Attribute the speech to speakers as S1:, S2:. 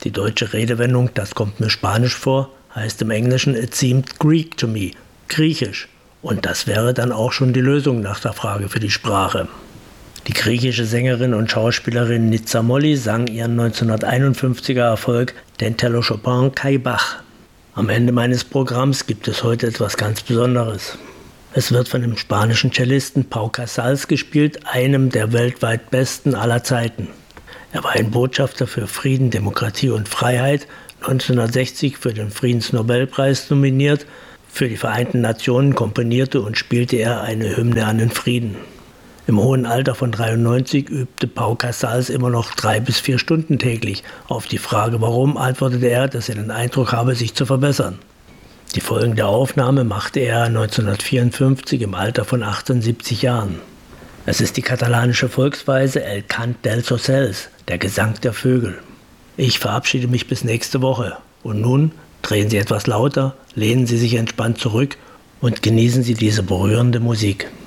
S1: Die deutsche Redewendung "das kommt mir spanisch vor" heißt im Englischen "it seemed Greek to me", griechisch. Und das wäre dann auch schon die Lösung nach der Frage für die Sprache. Die griechische Sängerin und Schauspielerin Nizza Molly sang ihren 1951er Erfolg "Den Tello Chopin Kai Bach". Am Ende meines Programms gibt es heute etwas ganz Besonderes. Es wird von dem spanischen Cellisten Pau Casals gespielt, einem der weltweit besten aller Zeiten. Er war ein Botschafter für Frieden, Demokratie und Freiheit, 1960 für den Friedensnobelpreis nominiert. Für die Vereinten Nationen komponierte und spielte er eine Hymne an den Frieden. Im hohen Alter von 93 übte Pau Casals immer noch 3 bis 4 Stunden täglich. Auf die Frage warum antwortete er, dass er den Eindruck habe, sich zu verbessern. Die folgende Aufnahme machte er 1954 im Alter von 78 Jahren. Es ist die katalanische Volksweise El Cant dels Ocells, der Gesang der Vögel. Ich verabschiede mich bis nächste Woche. Und nun drehen Sie etwas lauter, lehnen Sie sich entspannt zurück und genießen Sie diese berührende Musik.